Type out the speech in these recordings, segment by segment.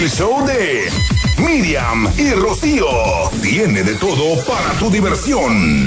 El show de Miriam y Rocío tiene de todo para tu diversión.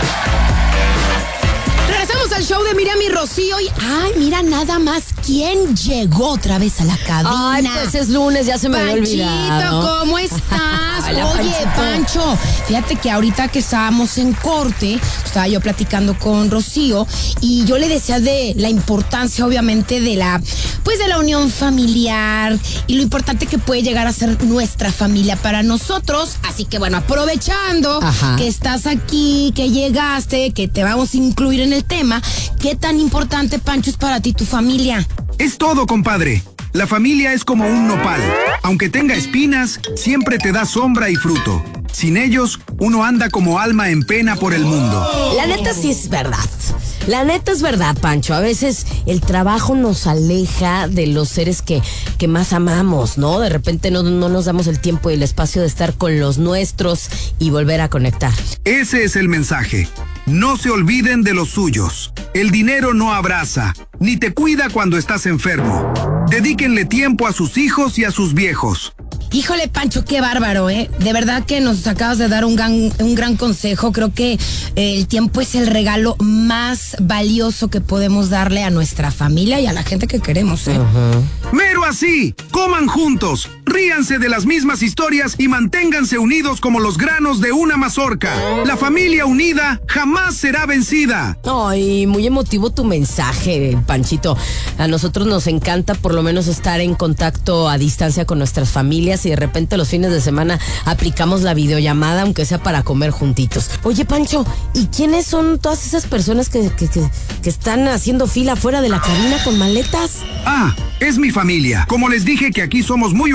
Regresamos al show de Miriam y Rocío y ay, mira nada más quién llegó otra vez a la cabina. Ay, pues es lunes, ya se me había olvidado. Panchito, ¿cómo estás? Hola, Oye, Panchito. Pancho, fíjate que ahorita que estábamos en corte, estaba yo platicando con Rocío y yo le decía de la importancia, obviamente, de la unión familiar y lo importante que puede llegar a ser nuestra familia para nosotros. Así que bueno, aprovechando que estás aquí, que llegaste, que te vamos a incluir en el tema, ¿qué tan importante, Pancho, es para ti tu familia? Es todo, compadre. La familia es como un nopal. Aunque tenga espinas, siempre te da sombra y fruto. Sin ellos, uno anda como alma en pena por el mundo. La neta sí es verdad. La neta es verdad, Pancho. A veces el trabajo nos aleja de los seres que más amamos, ¿no? De repente no nos damos el tiempo y el espacio de estar con los nuestros y volver a conectar. Ese es el mensaje. No se olviden de los suyos. El dinero no abraza, ni te cuida cuando estás enfermo. Dedíquenle tiempo a sus hijos y a sus viejos. Híjole, Pancho, qué bárbaro, ¿eh? De verdad que nos acabas de dar un gran consejo. Creo que el tiempo es el regalo más valioso que podemos darle a nuestra familia y a la gente que queremos, ¿eh? Mero así, coman juntos, ríanse de las mismas historias y manténganse unidos como los granos de una mazorca. La familia unida jamás será vencida. Ay, muy emotivo tu mensaje, Panchito. A nosotros nos encanta por lo menos estar en contacto a distancia con nuestras familias y de repente los fines de semana aplicamos la videollamada, aunque sea para comer juntitos. Oye, Pancho, ¿y quiénes son todas esas personas que están haciendo fila fuera de la cabina con maletas? Ah, es mi familia. Como les dije que aquí somos muy